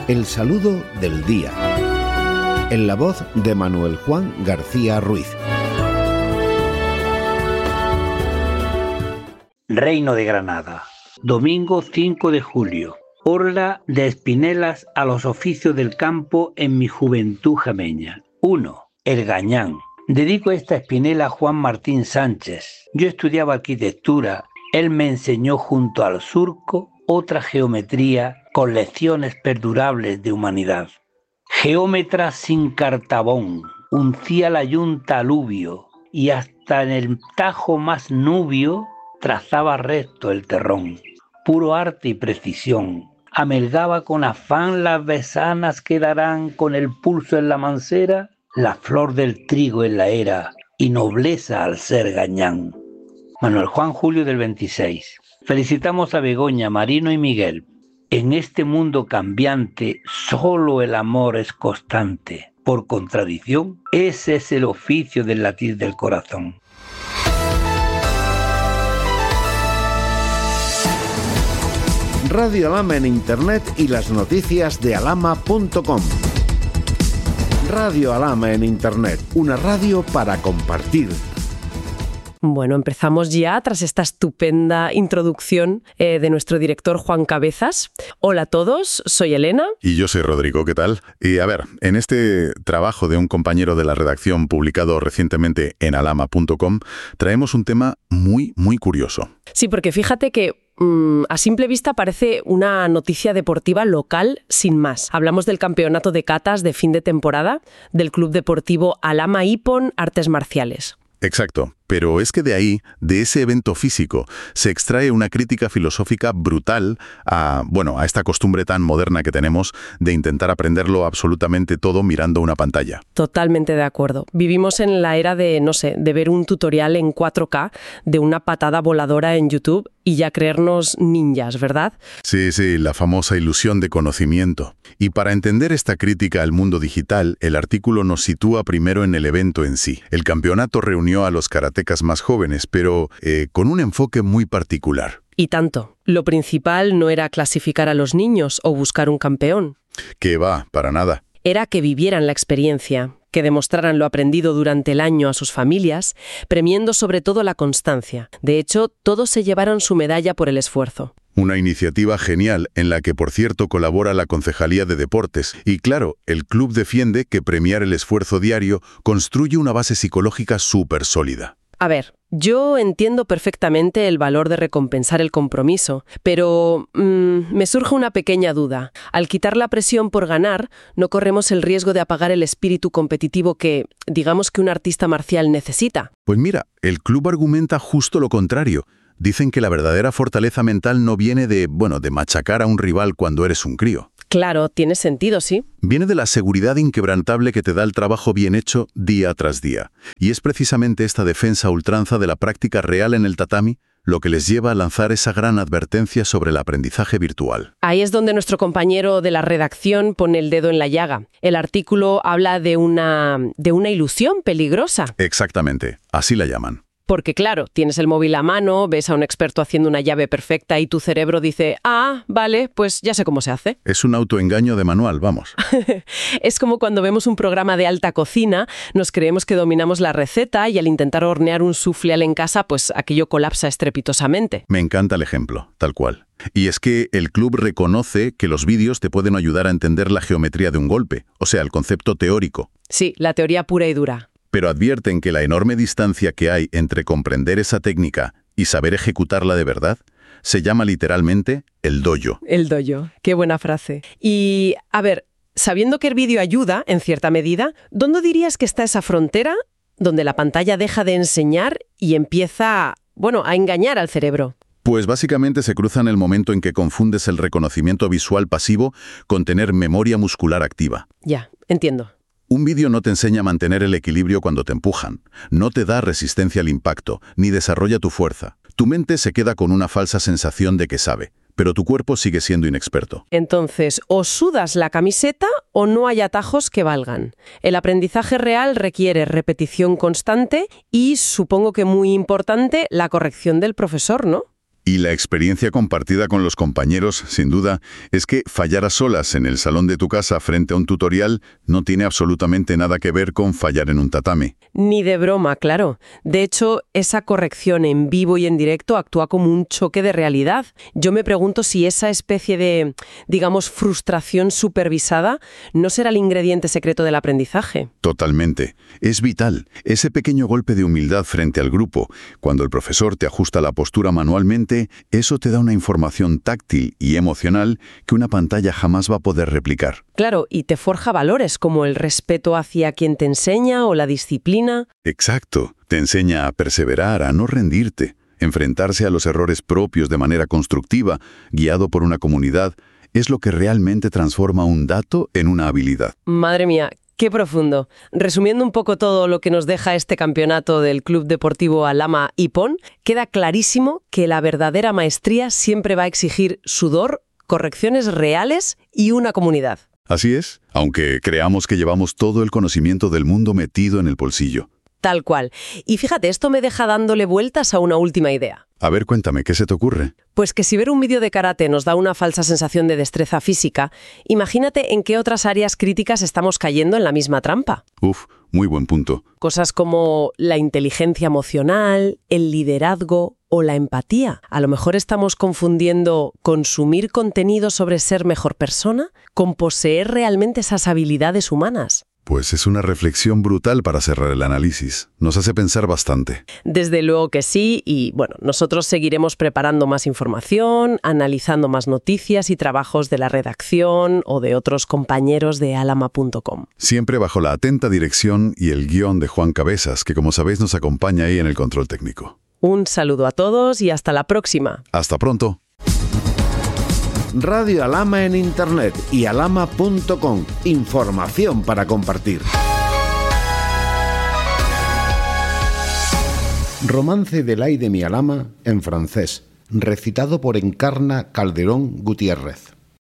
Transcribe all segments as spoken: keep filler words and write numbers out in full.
El saludo del día. En la voz de Manuel Juan García Ruiz. Reino de Granada, domingo cinco de julio. Orla de espinelas a los oficios del campo en mi juventud jameña. uno. El gañán. Dedico esta espinela a Juan Martín Sánchez. Yo estudiaba arquitectura. Él me enseñó junto al surco otra geometría con lecciones perdurables de humanidad. Geómetra sin cartabón, uncía la yunta aluvio y hasta en el tajo más nubio trazaba recto el terrón. Puro arte y precisión. Amelgaba con afán las besanas que darán con el pulso en la mancera, la flor del trigo en la era y nobleza al ser gañán. Manuel Juan Julio del veintiséis. Felicitamos a Begoña, Marino y Miguel. En este mundo cambiante, solo el amor es constante. Por contradicción, ese es el oficio del latir del corazón. Radio Alhama en Internet y las noticias de alhama punto com. Radio Alhama en Internet, una radio para compartir. Bueno, empezamos ya tras esta estupenda introducción eh, de nuestro director Juan Cabezas. Hola a todos, soy Elena. Y yo soy Rodrigo, ¿qué tal? Y a ver, en este trabajo de un compañero de la redacción publicado recientemente en alhama punto com, traemos un tema muy, muy curioso. Sí, porque fíjate que mm, a simple vista parece una noticia deportiva local sin más. Hablamos del campeonato de catas de fin de temporada del Club Deportivo Alhama Ipon Artes Marciales. Exacto, pero es que de ahí, de ese evento físico, se extrae una crítica filosófica brutal a, bueno, a esta costumbre tan moderna que tenemos de intentar aprenderlo absolutamente todo mirando una pantalla. Totalmente de acuerdo. Vivimos en la era de, no sé, de ver un tutorial en cuatro K de una patada voladora en YouTube y ya creernos ninjas, ¿verdad? Sí, sí, la famosa ilusión de conocimiento. Y para entender esta crítica al mundo digital, el artículo nos sitúa primero en el evento en sí. El campeonato reunió a los karatecas más jóvenes, pero eh, con un enfoque muy particular. Y tanto. Lo principal no era clasificar a los niños o buscar un campeón. Que va, para nada. Era que vivieran la experiencia, que demostraran lo aprendido durante el año a sus familias, premiando sobre todo la constancia. De hecho, todos se llevaron su medalla por el esfuerzo. Una iniciativa genial en la que, por cierto, colabora la Concejalía de Deportes. Y claro, el club defiende que premiar el esfuerzo diario construye una base psicológica súper sólida. A ver, yo entiendo perfectamente el valor de recompensar el compromiso, pero mmm, me surge una pequeña duda. Al quitar la presión por ganar, ¿no corremos el riesgo de apagar el espíritu competitivo que, digamos que un artista marcial necesita? Pues mira, el club argumenta justo lo contrario. Dicen que la verdadera fortaleza mental no viene de, bueno, de machacar a un rival cuando eres un crío. Claro, tiene sentido, sí. Viene de la seguridad inquebrantable que te da el trabajo bien hecho día tras día. Y es precisamente esta defensa a ultranza de la práctica real en el tatami lo que les lleva a lanzar esa gran advertencia sobre el aprendizaje virtual. Ahí es donde nuestro compañero de la redacción pone el dedo en la llaga. El artículo habla de una, de una ilusión peligrosa. Exactamente, así la llaman. Porque claro, tienes el móvil a mano, ves a un experto haciendo una llave perfecta y tu cerebro dice, ah, vale, pues ya sé cómo se hace. Es un autoengaño de manual, vamos. Es como cuando vemos un programa de alta cocina, nos creemos que dominamos la receta y al intentar hornear un soufflé en casa, pues aquello colapsa estrepitosamente. Me encanta el ejemplo, tal cual. Y es que el club reconoce que los vídeos te pueden ayudar a entender la geometría de un golpe, o sea, el concepto teórico. Sí, la teoría pura y dura. Pero advierten que la enorme distancia que hay entre comprender esa técnica y saber ejecutarla de verdad se llama literalmente el dojo. El dojo, qué buena frase. Y, a ver, sabiendo que el vídeo ayuda, en cierta medida, ¿dónde dirías que está esa frontera donde la pantalla deja de enseñar y empieza, bueno, a engañar al cerebro? Pues básicamente se cruza en el momento en que confundes el reconocimiento visual pasivo con tener memoria muscular activa. Ya, entiendo. Un vídeo no te enseña a mantener el equilibrio cuando te empujan, no te da resistencia al impacto, ni desarrolla tu fuerza. Tu mente se queda con una falsa sensación de que sabe, pero tu cuerpo sigue siendo inexperto. Entonces, o sudas la camiseta o no hay atajos que valgan. El aprendizaje real requiere repetición constante y, supongo que muy importante, la corrección del profesor, ¿no? Y la experiencia compartida con los compañeros, sin duda, es que fallar a solas en el salón de tu casa frente a un tutorial no tiene absolutamente nada que ver con fallar en un tatame. Ni de broma, claro. De hecho, esa corrección en vivo y en directo actúa como un choque de realidad. Yo me pregunto si esa especie de, digamos, frustración supervisada no será el ingrediente secreto del aprendizaje. Totalmente. Es vital. Ese pequeño golpe de humildad frente al grupo, cuando el profesor te ajusta la postura manualmente, eso te da una información táctil y emocional que una pantalla jamás va a poder replicar. Claro, y te forja valores como el respeto hacia quien te enseña o la disciplina. Exacto. Te enseña a perseverar, a no rendirte, enfrentarse a los errores propios de manera constructiva, guiado por una comunidad, es lo que realmente transforma un dato en una habilidad. Madre mía, qué profundo. Resumiendo un poco todo lo que nos deja este campeonato del Club Deportivo Alhama Ippon, queda clarísimo que la verdadera maestría siempre va a exigir sudor, correcciones reales y una comunidad. Así es, aunque creamos que llevamos todo el conocimiento del mundo metido en el bolsillo. Tal cual. Y fíjate, esto me deja dándole vueltas a una última idea. A ver, cuéntame, ¿qué se te ocurre? Pues que si ver un vídeo de karate nos da una falsa sensación de destreza física, imagínate en qué otras áreas críticas estamos cayendo en la misma trampa. Uf, muy buen punto. Cosas como la inteligencia emocional, el liderazgo o la empatía. A lo mejor estamos confundiendo consumir contenido sobre ser mejor persona con poseer realmente esas habilidades humanas. Pues es una reflexión brutal para cerrar el análisis. Nos hace pensar bastante. Desde luego que sí, y bueno, nosotros seguiremos preparando más información, analizando más noticias y trabajos de la redacción o de otros compañeros de alhama punto com. Siempre bajo la atenta dirección y el guión de Juan Cabezas, que como sabéis nos acompaña ahí en el control técnico. Un saludo a todos y hasta la próxima. Hasta pronto. Radio Alhama en Internet y alhama punto com. Información para compartir. Romance del ay de mi Alhama en francés, recitado por Encarna Calderón Gutiérrez.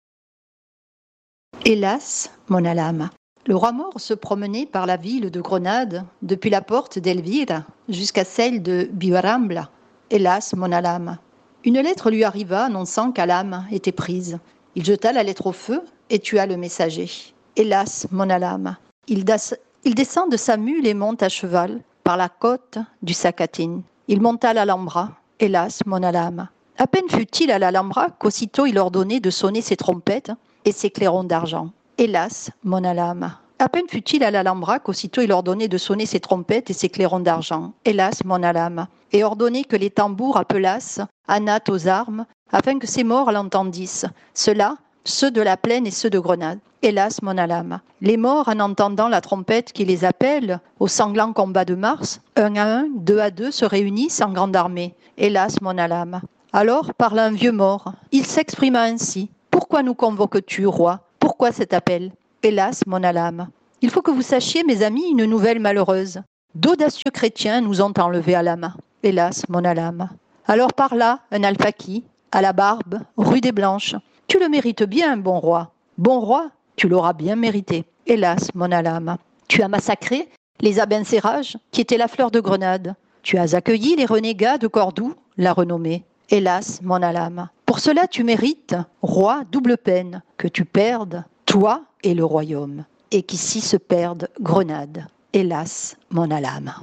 Hélas, mon Alhama. Le roi mort se promenait par la ville de Grenade, depuis la porte d'Elvire jusqu'à celle de Biarambla. Hélas, mon Alhama. Une lettre lui arriva annonçant qu'Alhama était prise. Il jeta la lettre au feu et tua le messager. Hélas, mon Alhama. Il, das, il descend de sa mule et monte à cheval par la côte du Sacatin. Il monta à l'Alhambra. Hélas, mon Alhama. À peine fut-il à l'Alhambra qu'aussitôt il ordonnait de sonner ses trompettes et ses clairons d'argent. Hélas, mon Alhama. À peine fut-il à l'Alhambra qu'aussitôt il ordonnait de sonner ses trompettes et ses clairons d'argent. Hélas, mon Alhama. Et ordonnait que les tambours appelassent Anat aux armes, afin que ses morts l'entendissent. Ceux-là, ceux de la plaine et ceux de Grenade. Hélas, mon Alhama. Les morts, en entendant la trompette qui les appelle au sanglant combat de Mars, un à un, deux à deux, se réunissent en grande armée. Hélas, mon Alhama. Alors parla un vieux mort. Il s'exprima ainsi. Pourquoi nous convoques-tu, roi? Pourquoi cet appel? Hélas, mon Alhama. Il faut que vous sachiez, mes amis, une nouvelle malheureuse. D'audacieux chrétiens nous ont enlevés Alhama. Hélas, mon Alhama. Alors parla un alpaki, à la barbe, rude et blanche. Tu le mérites bien, bon roi. Bon roi, tu l'auras bien mérité. Hélas, mon Alhama. Tu as massacré les Abencerrages, qui étaient la fleur de Grenade. Tu as accueilli les renégats de Cordoue, la renommée. Hélas, mon Alhama. Pour cela, tu mérites, roi, double peine, que tu perdes, toi et le royaume, et qu'ici se perde Grenade. Hélas, mon Alhama.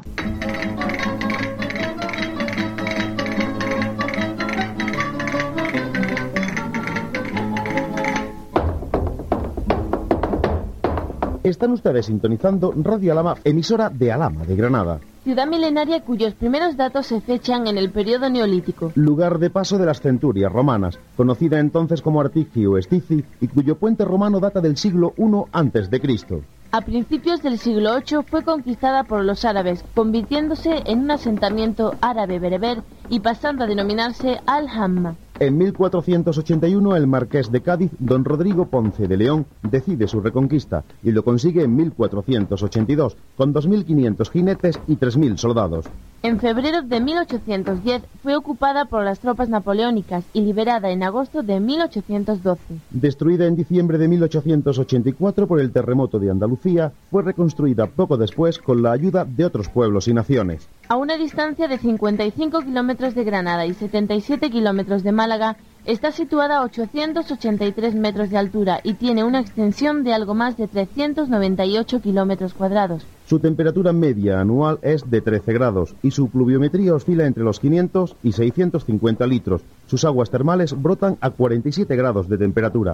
Están ustedes sintonizando Radio Alhama, emisora de Alhama, de Granada. Ciudad milenaria cuyos primeros datos se fechan en el periodo neolítico. Lugar de paso de las centurias romanas, conocida entonces como Artici o Estici, y cuyo puente romano data del siglo primero antes de Cristo. A principios del siglo octavo fue conquistada por los árabes, convirtiéndose en un asentamiento árabe bereber y pasando a denominarse Al-Hamma. En mil cuatrocientos ochenta y uno, el marqués de Cádiz, don Rodrigo Ponce de León, decide su reconquista y lo consigue en mil cuatrocientos ochenta y dos, con dos mil quinientos jinetes y tres mil soldados. En febrero de mil ochocientos diez fue ocupada por las tropas napoleónicas y liberada en agosto de mil ochocientos doce. Destruida en diciembre de mil ochocientos ochenta y cuatro por el terremoto de Andalucía, fue reconstruida poco después con la ayuda de otros pueblos y naciones. A una distancia de cincuenta y cinco kilómetros de Granada y setenta y siete kilómetros de Málaga, está situada a ochocientos ochenta y tres metros de altura y tiene una extensión de algo más de trescientos noventa y ocho kilómetros cuadrados. Su temperatura media anual es de trece grados y su pluviometría oscila entre los quinientos y seiscientos cincuenta litros. Sus aguas termales brotan a cuarenta y siete grados de temperatura.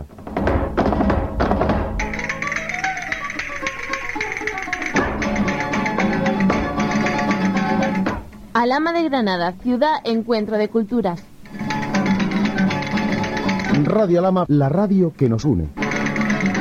Alhama de Granada, ciudad encuentro de culturas. Radio Alhama, la radio que nos une.